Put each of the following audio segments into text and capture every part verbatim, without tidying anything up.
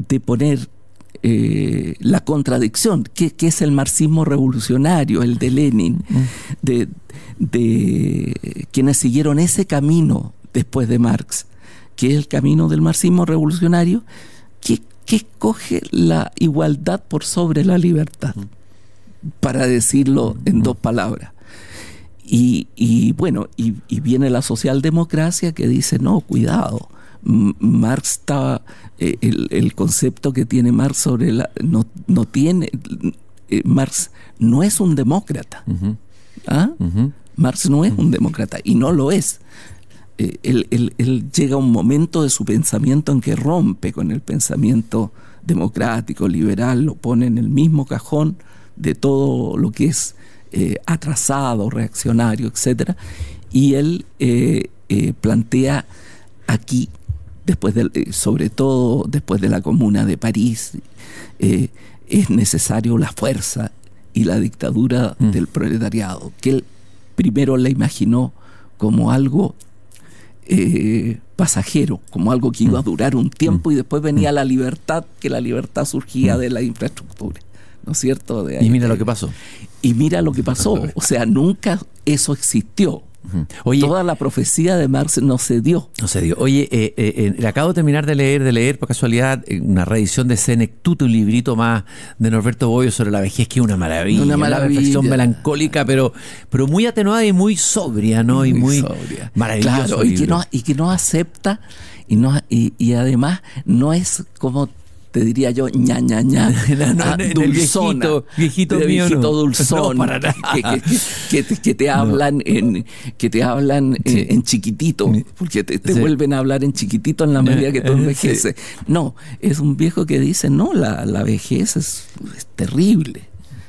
de poner eh, la contradicción, que, que es el marxismo revolucionario, el de Lenin, mm. de, de quienes siguieron ese camino después de Marx, que es el camino del marxismo revolucionario, que, que escoge la igualdad por sobre la libertad, mm. para decirlo mm. en dos palabras. Y, y bueno, y, y viene la socialdemocracia que dice, no, cuidado, Marx está, eh, el, el concepto que tiene Marx sobre la, no, no tiene, eh, Marx no es un demócrata. Uh-huh. ¿Ah? Uh-huh. Marx no es un demócrata, y no lo es. Eh, él, él, él llega a un momento de su pensamiento en que rompe con el pensamiento democrático, liberal, lo pone en el mismo cajón de todo lo que es Eh, atrasado, reaccionario, etcétera, y él eh, eh, plantea aquí, después de, eh, sobre todo después de la Comuna de París, eh, es necesario la fuerza y la dictadura mm. del proletariado, que él primero la imaginó como algo eh, pasajero, como algo que iba a durar un tiempo, mm. y después venía mm. la libertad, que la libertad surgía mm. de la infraestructura, ¿no es cierto? De ahí, y mira lo que pasó. Y mira lo que pasó. O sea, nunca eso existió. Uh-huh. Oye, toda la profecía de Marx no se dio. No se dio. Oye, eh, eh, eh, acabo de terminar de leer, de leer por casualidad, una reedición de Senectute, un librito más de Norberto Bobbio sobre la vejez, que es una maravilla. Una maravilla. Una reflexión melancólica, pero, pero muy atenuada y muy sobria, ¿no? Y muy, muy sobria. Maravilloso. Claro, y que, no, y que no acepta, y, no, y, y además no es como... te diría yo, ña, ña, ña, no, no, ah, dulzona, viejito, viejito, mío, viejito no. dulzón, no, para que, que, que, que, que te hablan no. en que te hablan sí. en, en chiquitito, porque te, te sí. vuelven a hablar en chiquitito en la medida que tú envejeces. Sí. No, es un viejo que dice, no, la, la vejez es, es terrible,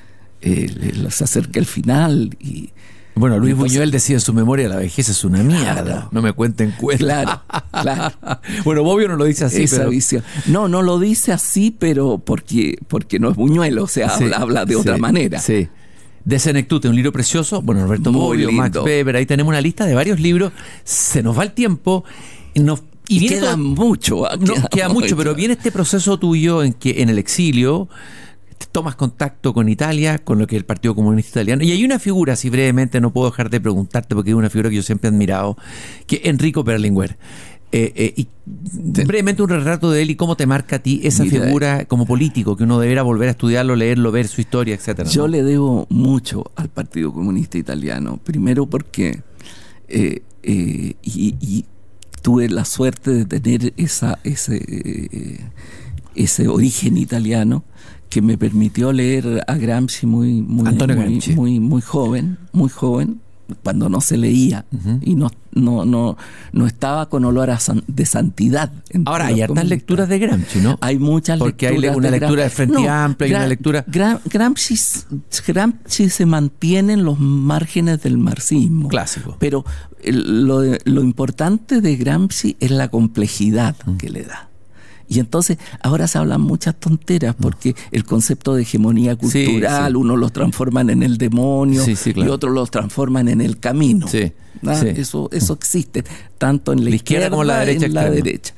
eh, se acerca el final. Y bueno, Luis entonces, Buñuel decía en su memoria, la vejez es una mierda, claro, no me cuenten cuentos. Claro, claro. Bueno, Bobbio no lo dice así. Esa pero... visión. No, no lo dice así, pero porque, porque no es Buñuel, o sea, sí, habla, habla de sí, otra manera. Sí. De Senectute, un libro precioso. Bueno, Norberto Bobbio, Max Weber, ahí tenemos una lista de varios libros. Se nos va el tiempo. Nos, y y queda todo, mucho. No, queda, queda mucho, pero viene este proceso tuyo en que en el exilio tomas contacto con Italia, con lo que es el Partido Comunista Italiano, y hay una figura, si brevemente no puedo dejar de preguntarte, porque es una figura que yo siempre he admirado, que es Enrico Berlinguer. Eh, eh, y brevemente un retrato de él y cómo te marca a ti esa Mira, figura como político, que uno deberá volver a estudiarlo, leerlo, ver su historia, etcétera. Yo ¿no? le debo mucho al Partido Comunista Italiano, primero porque eh, eh, y, y tuve la suerte de tener esa ese, eh, ese origen italiano, que me permitió leer a Gramsci muy muy Antonio muy, Gramsci. muy muy joven, muy joven, cuando no se leía, uh-huh. y no no no no estaba con olor a san, de santidad. Ahora hay hartas lecturas de Gramsci, ¿no? Hay muchas porque lecturas. Porque hay una de lectura del Frente no, Amplio, hay Gra- una lectura. Gra- Gramsci, Gramsci se mantiene en los márgenes del marxismo clásico, pero el, lo lo importante de Gramsci es la complejidad uh-huh. que le da. Y entonces ahora se hablan muchas tonteras porque el concepto de hegemonía cultural, sí, sí. unos los transforman en el demonio, sí, sí, claro. y otros los transforman en el camino. Sí, ¿Ah? sí. Eso, eso existe, tanto en la, la izquierda, izquierda como la derecha. En la derecha.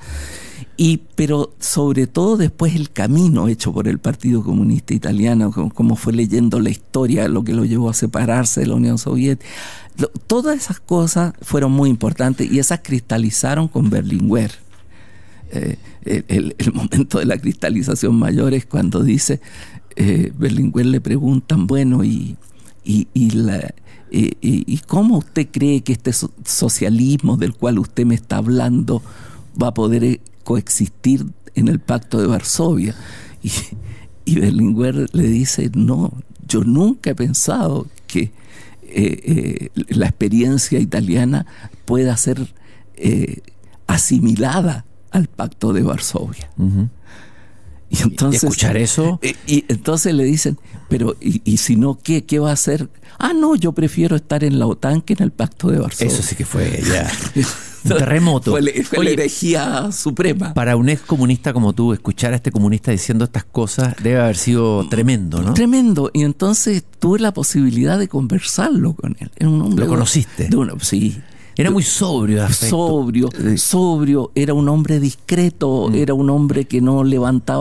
Y, pero sobre todo después el camino hecho por el Partido Comunista Italiano, como fue leyendo la historia, lo que lo llevó a separarse de la Unión Soviética. Lo, todas esas cosas fueron muy importantes y esas cristalizaron con Berlinguer. Eh, el, el, el momento de la cristalización mayor es cuando dice, eh, Berlinguer le preguntan, bueno, y, y, y, la, y, y cómo usted cree que este so- socialismo del cual usted me está hablando va a poder coexistir en el Pacto de Varsovia. Y, y Berlinguer le dice, no, yo nunca he pensado que eh, eh, la experiencia italiana pueda ser eh, asimilada al Pacto de Varsovia. Uh-huh. Y entonces, ¿Y escuchar eso? Y, y entonces le dicen, pero y, y si no, ¿qué, qué va a hacer? Ah, no, yo prefiero estar en la OTAN que en el Pacto de Varsovia. Eso sí que fue ya un terremoto. Fue, fue Oye, la herejía suprema. Para un ex comunista como tú, escuchar a este comunista diciendo estas cosas debe haber sido tremendo, ¿no? Tremendo. Y entonces tuve la posibilidad de conversarlo con él. Era un hombre. ¿Lo conociste? De una, sí. Era muy sobrio de aspecto. Sobrio, sobrio. Era un hombre discreto, mm. era un hombre que no levantaba